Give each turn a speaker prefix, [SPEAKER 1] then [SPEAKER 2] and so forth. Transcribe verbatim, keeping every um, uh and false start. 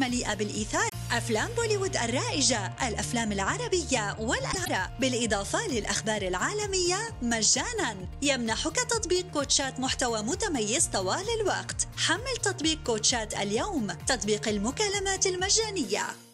[SPEAKER 1] المليئة بالإيثار، أفلام بوليوود الرائجة، الأفلام العربية والعربية، بالإضافة للأخبار العالمية مجاناً. يمنحك تطبيق كوتشات محتوى متميز طوال الوقت. حمل تطبيق كوتشات اليوم، تطبيق المكالمات المجانية.